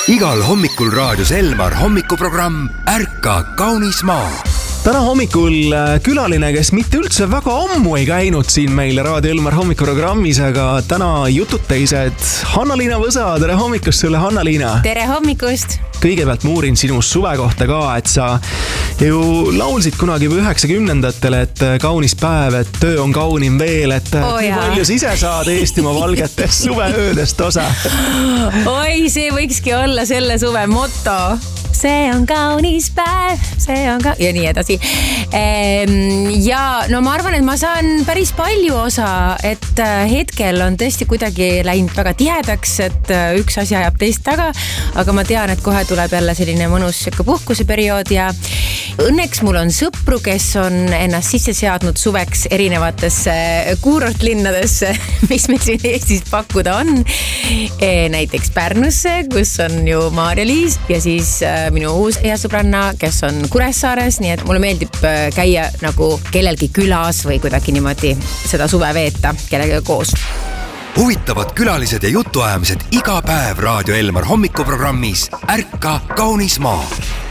Igal hommikul raadios Elmar hommikuprogramm Ärka kaunis maa. Täna hommikul külaline, kes mitte üldse väga ammu ei käinud siin meil Raadio Elmar hommikuprogrammis, aga täna jututeised Hanna-Liina Võsa. Tere hommikust sulle, Hanna-Liina! Tere hommikust! Kõigepealt muurin sinu suve kohta ka, et sa ju laulsid kunagi 90-ndatel, et kaunis päev, et töö on kaunim veel, et kui palju sa ise saad Eestimaa valgetest suveöödest osa? Oi, see võikski olla selle suve moto. See on kaunis päev, see on ka... ja nii edasi. Ja no ma arvan, et ma saan päris palju osa, et hetkel on tõesti kuidagi läinud väga tihedaks, et üks asi ajab teist taga, aga ma tean, et kohe tuleb jälle selline mõnus puhkuseperiood ja õnneks mul on sõpru, kes on ennast sisse seadnud suveks erinevatesse kuurortlinnadesse, mis meil siin Eestis pakkuda on. Näiteks Pärnusse, kus on ju Maarja-Liis ja siis minu uus hea sõbranna, kes on Kuressaares, nii et mulle meeldib käia nagu kellelgi külas või kuidagi niimoodi seda suve veeta kellega koos. Huvitavad külalised ja jutuajamised iga päev Raadio Elmar hommikuprogrammis Ärka kaunis maa.